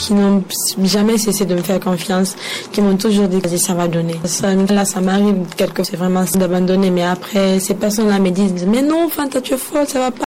qui n'ont jamais cessé de me faire confiance, qui m'ont toujours dit que ça va donner. Ça m'arrive c'est vraiment d'abandonner, mais après, ces personnes-là me disent, mais non, Fanta, tu es folle, ça va pas.